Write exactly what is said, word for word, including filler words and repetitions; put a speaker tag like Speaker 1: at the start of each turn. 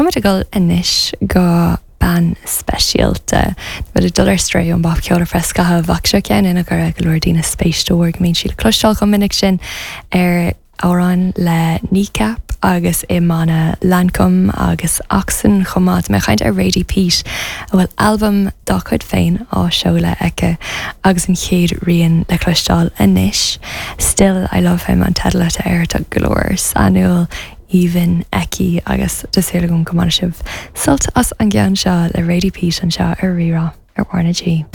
Speaker 1: Tá go inis go ban speisialta bud a dullar stray an bab ceol frescathe bhac seo cean ina go go leordína spéistóir go mín siad cloisteáil go minic sin ar árán le kneecap agus i mana Lancome agus Oxen chomad me chaint ar Radio Pete a bhfuil album dá chud féin á seola aice agus an chéad rion le cloisteáil inis. Still I love him an tedalata air tá glóir annual even eki agus doséla gom gomána sibh sult as an gceann seo le Radio Pete an seo ar rirá ar Warna G.